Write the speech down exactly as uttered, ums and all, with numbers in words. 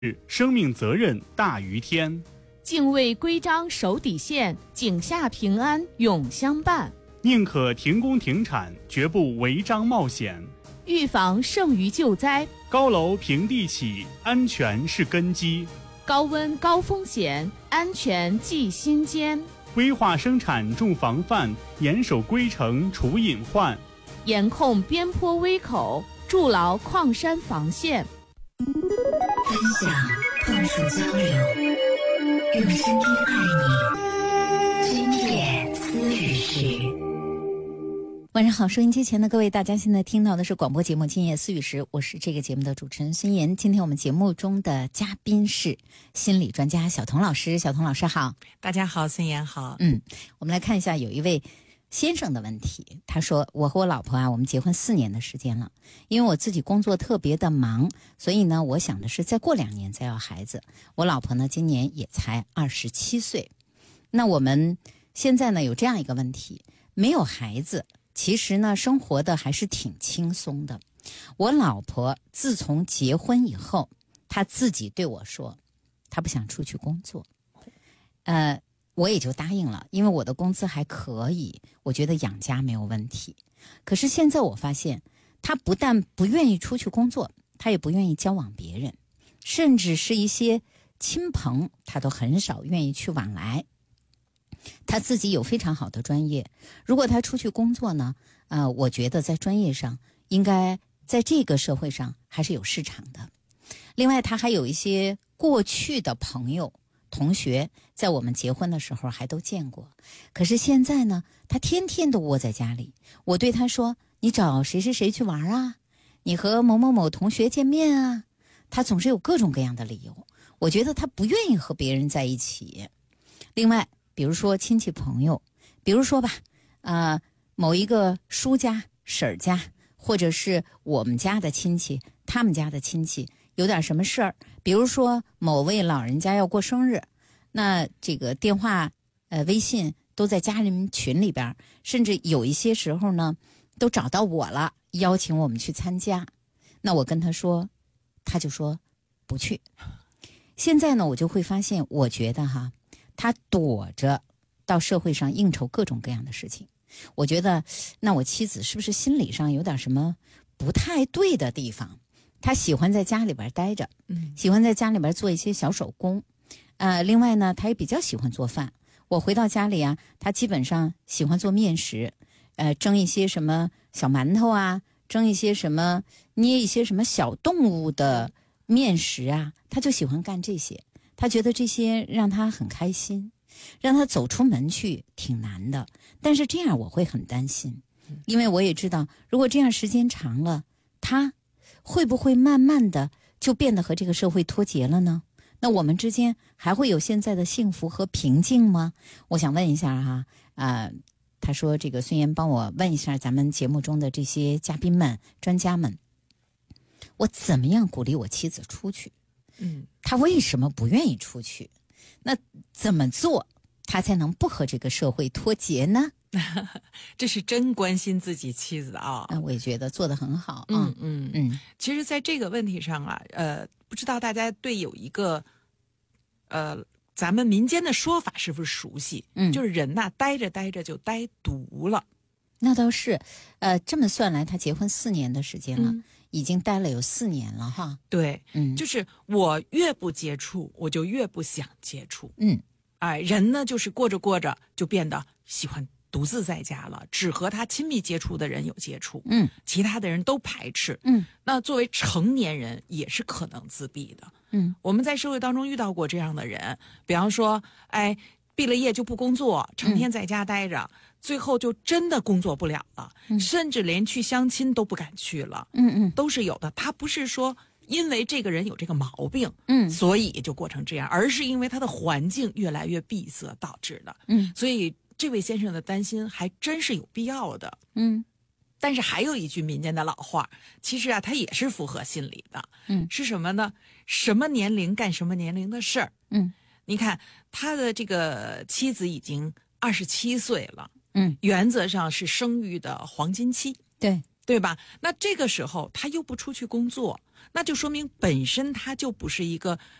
生命责任大于天， 敬畏规章守底线，井下平安永相伴。 宁可停工停产，绝不违章冒险。 预防胜于救灾， 高楼平地起，安全是根基。 高温高风险，安全记心间。 规划生产重防范，严守规程除隐患。 严控边坡危口，筑牢矿山防线。 分享碰触交流，用声音爱你。今夜思雨时。 晚上好，收音机前的各位，大家现在听到的是广播节目《今夜思雨时》，我是这个节目的主持人孙岩。今天我们节目中的嘉宾是心理专家小童老师。小童老师好。 大家好，孙岩好。 嗯，我们来看一下有一位先生的问题。他说，我和我老婆啊，我们结婚四年的时间了，因为我自己工作特别的忙，所以呢，我想的是再过两年再要孩子。我老婆呢，今年也才二十七岁。那我们现在呢，有这样一个问题，没有孩子，其实呢，生活的还是挺轻松的。我老婆自从结婚以后，她自己对我说，她不想出去工作。呃，我也就答应了，因为我的工资还可以，我觉得养家没有问题。可是现在我发现，她不但不愿意出去工作，她也不愿意交往别人，甚至是一些亲朋，她都很少愿意去往来。他自己有非常好的专业，如果他出去工作呢，呃，我觉得在专业上应该在这个社会上还是有市场的。另外，他还有一些过去的朋友、同学，在我们结婚的时候还都见过。可是现在呢，他天天都窝在家里。我对他说：“你找谁谁谁去玩啊？你和某某某同学见面啊？”他总是有各种各样的理由。我觉得他不愿意和别人在一起。另外，比如说亲戚朋友，比如说吧，呃，某一个叔家、婶儿家，或者是我们家的亲戚，他们家的亲戚有点什么事儿，比如说某位老人家要过生日，那这个电话、呃微信都在家人群里边，甚至有一些时候呢，都找到我了，邀请我们去参加。那我跟他说，他就说不去。现在呢，我就会发现，我觉得哈。他躲着到社会上应酬各种各样的事情，我觉得那我妻子是不是心理上有点什么不太对的地方？他喜欢在家里边待着，嗯，喜欢在家里边做一些小手工，呃，另外呢，他也比较喜欢做饭。我回到家里啊，他基本上喜欢做面食，呃，蒸一些什么小馒头啊，蒸一些什么，捏一些什么小动物的面食啊，他就喜欢干这些。他觉得这些让他很开心，让他走出门去挺难的。但是这样我会很担心，因为我也知道，如果这样时间长了，他会不会慢慢的就变得和这个社会脱节了呢？那我们之间还会有现在的幸福和平静吗？我想问一下哈，呃，他说这个孙岩帮我问一下咱们节目中的这些嘉宾们、专家们，我怎么样鼓励我妻子出去？嗯，他为什么不愿意出去？那怎么做他才能不和这个社会脱节呢？ 这是真关心自己妻子啊！ 啊，我也觉得做得很好。 嗯嗯嗯。其实，在这个问题上啊，呃，不知道大家对有一个呃，咱们民间的说法是不是熟悉？嗯，就是人呐、啊，待着待着就待毒了。 那倒是，呃，这么算来，他结婚四年的时间了。嗯，已经待了有四年了哈。 对，嗯，就是我越不接触，我就越不想接触。 嗯， 哎，人呢，就是过着过着就变得喜欢独自在家了，只和他亲密接触的人有接触，嗯，其他的人都排斥。嗯，那作为成年人也是可能自闭的。嗯，我们在社会当中遇到过这样的人，比方说，哎，毕了业就不工作，成天在家待着。嗯，最后就真的工作不了了，嗯，甚至连去相亲都不敢去了。嗯嗯，都是有的。他不是说因为这个人有这个毛病，嗯，所以就过成这样，而是因为他的环境越来越闭塞导致的。嗯，所以这位先生的担心还真是有必要的。嗯，但是还有一句民间的老话，其实啊，它也是符合心理的。嗯，是什么呢？什么年龄干什么年龄的事儿。嗯，你看他的这个妻子已经二十七岁了。嗯，原则上是生育的黄金期。 对， 对吧？那这个时候他又不出去工作，那就说明本身他就不是一个